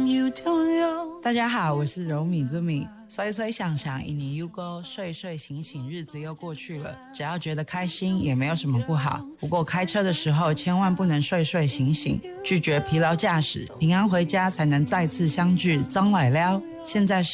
大家好，我是柔米之米。随随想想，一年又过，睡睡醒醒，日子又过去了。只要觉得开心，也没有什么不好。不过开车的时候，千万不能睡睡醒醒，拒绝疲劳驾驶，平安回家才能再次相聚。张来了，现在是